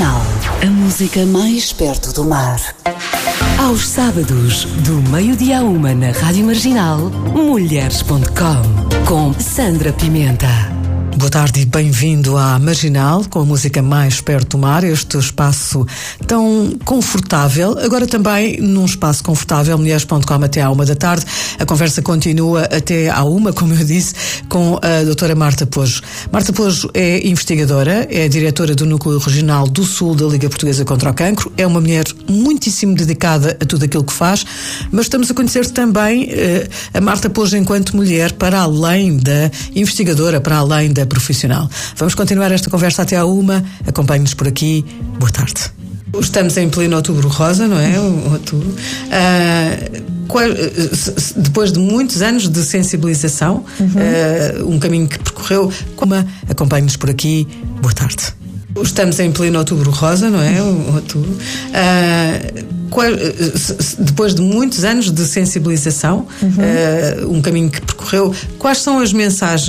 Marginal, a música mais perto do mar. Aos sábados, do meio-dia à 1 na Rádio Marginal, mulheres.com, com Sandra Pimenta. Boa tarde e bem-vindo à Marginal, com a música mais perto do mar, este espaço tão confortável, agora também num espaço confortável, mulheres.com até à 1 da tarde. A conversa continua até à 1, como eu disse, com a doutora Marta Pojo. Marta Pojo é investigadora, é diretora do Núcleo Regional do Sul da Liga Portuguesa contra o Cancro, é uma mulher muitíssimo dedicada a tudo aquilo que faz, mas estamos a conhecer também a Marta Pojo enquanto mulher, para além da investigadora, para além da profissional. Vamos continuar esta conversa até à 1. Acompanhe-nos por aqui. Boa tarde. Estamos em pleno Outubro Rosa, não é? Outubro. Depois de muitos anos de sensibilização, um caminho que percorreu, acompanhe-nos por aqui. Boa tarde. Estamos em pleno Outubro Rosa, não é? Outubro. Depois de muitos anos de sensibilização, um caminho que percorreu, quais são as mensagens